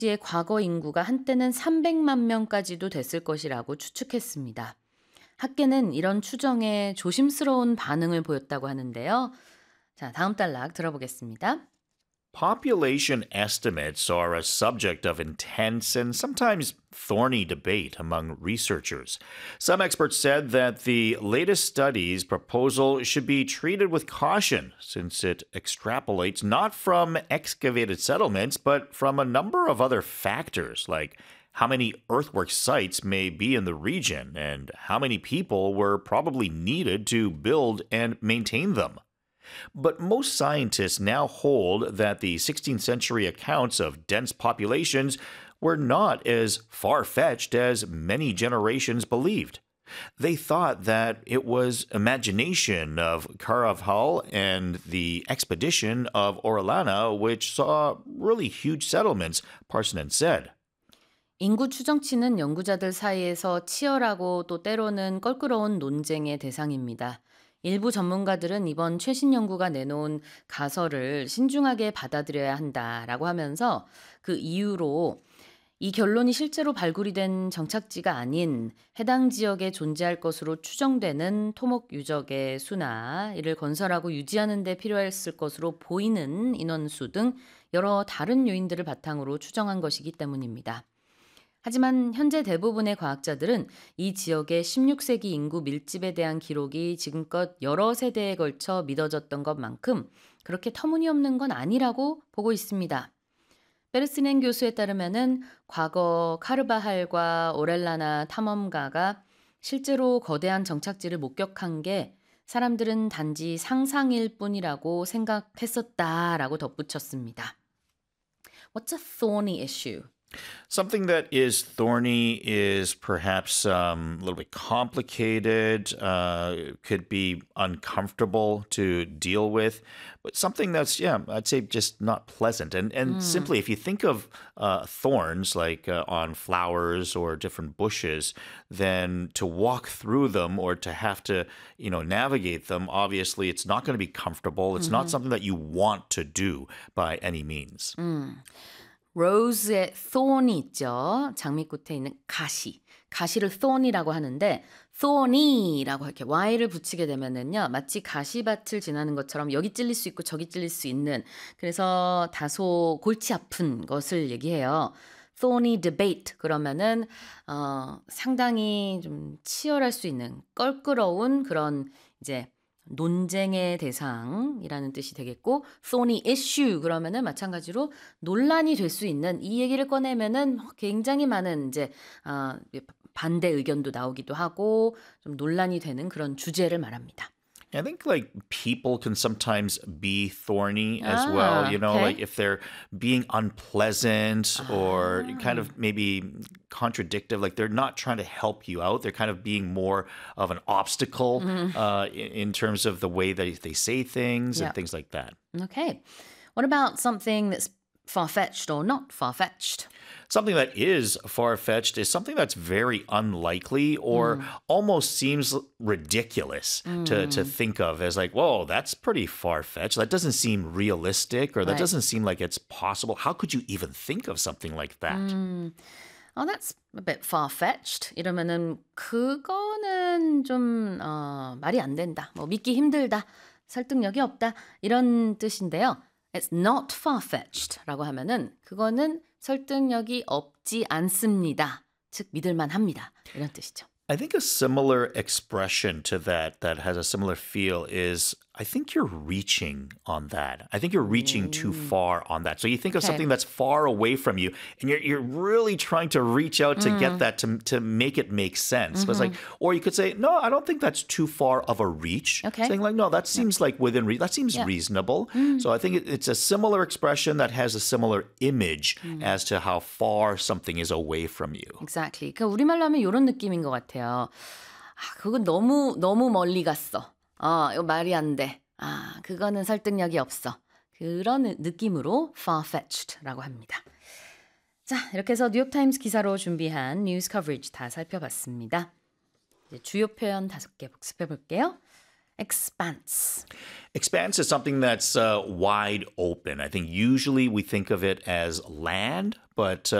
의 과거 인구가 한때는 300만 명까지도 됐을 것이라고 추측했습니다. 학계는 이런 추정에 조심스러운 반응을 보였다고 하는데요. 자, 다음 단락 들어보겠습니다. Population estimates are a subject of intense and sometimes thorny debate among researchers. Some experts said that the latest study's proposal should be treated with caution since it extrapolates not from excavated settlements but from a number of other factors like how many earthwork sites may be in the region and how many people were probably needed to build and maintain them. But most scientists now hold that the 16th century accounts of dense populations were not as far fetched as many generations believed. They thought that it was imagination of Caraval and the expedition of Orellana, which saw really huge settlements, Parsonen said. 인구 추정치는 연구자들 사이에서 치열하고 또 때로는 껄끄러운 논쟁의 대상입니다. 일부 전문가들은 이번 최신 연구가 내놓은 가설을 신중하게 받아들여야 한다라고 하면서 그 이유로 이 결론이 실제로 발굴이 된 정착지가 아닌 해당 지역에 존재할 것으로 추정되는 토목 유적의 수나 이를 건설하고 유지하는 데 필요했을 것으로 보이는 인원수 등 여러 다른 요인들을 바탕으로 추정한 것이기 때문입니다. 하지만 현재 대부분의 과학자들은 이 지역의 16세기 인구 밀집에 대한 기록이 지금껏 여러 세대에 걸쳐 믿어졌던 것만큼 그렇게 터무니없는 건 아니라고 보고 있습니다. 베르스넨 교수에 따르면은 과거 카르바할과 오렐라나 탐험가가 실제로 거대한 정착지를 목격한 게 사람들은 단지 상상일 뿐이라고 생각했었다라고 덧붙였습니다. What's a thorny issue? Something that is thorny is perhaps a little bit complicated, could be uncomfortable to deal with, but something that's, yeah, I'd say just not pleasant. And simply, if you think of thorns like on flowers or different bushes, then to walk through them or to have to, navigate them, obviously it's not going to be comfortable. It's not something that you want to do by any means. 로즈의 thorn이 있죠. 장미꽃에 있는 가시. 가시를 thorn이라고 하는데 thorny라고 이렇게 y를 붙이게 되면은요. 마치 가시밭을 지나는 것처럼 여기 찔릴 수 있고 저기 찔릴 수 있는 그래서 다소 골치 아픈 것을 얘기해요. thorny debate 그러면은 상당히 좀 치열할 수 있는 껄끄러운 그런 이제 논쟁의 대상이라는 뜻이 되겠고 thorny issue 그러면은 마찬가지로 논란이 될 수 있는 이 얘기를 꺼내면은 굉장히 많은 이제 반대 의견도 나오기도 하고 좀 논란이 되는 그런 주제를 말합니다. I think like people can sometimes be thorny as well, okay. like if they're being unpleasant or kind of maybe contradictive, like they're not trying to help you out. They're kind of being more of an obstacle in terms of the way that they say things and things like that. Okay. What about something that's far-fetched or not far-fetched? Something that is far-fetched is something that's very unlikely or almost seems ridiculous to think of as like, whoa, that's pretty far-fetched. That doesn't seem realistic or that doesn't seem like it's possible. How could you even think of something like that? Oh, that's a bit far-fetched. 이러면은 그거는 좀 말이 안 된다. 뭐 믿기 힘들다. 설득력이 없다. 이런 뜻인데요. It's not far-fetched라고 하면은 그거는 설득력이 없지 않습니다. 즉 믿을만 합니다. 이런 뜻이죠. I think a similar expression to that has a similar feel is I think you're reaching on that. I think you're reaching too far on that. So you think of something that's far away from you and you're really trying to reach out to get that to make it make sense. But it's like, or you could say, no, I don't think that's too far of a reach. Okay. Saying like, no, that seems like within reach. That seems reasonable. So I think it's a similar expression that has a similar image as to how far something is away from you. Exactly. 그러니까 우리말로 하면 이런 느낌인 것 같아요. 그건 너무 멀리 갔어. 이거 말이 안 돼. 그거는 설득력이 없어. 그런 느낌으로 far-fetched라고 합니다. 자, 이렇게 해서 뉴욕타임스 기사로 준비한 뉴스 커버리지 다 살펴봤습니다. 이제 주요 표현 5개 복습해 볼게요. Expanse. Expanse is something that's wide open. I think usually we think of it as land, but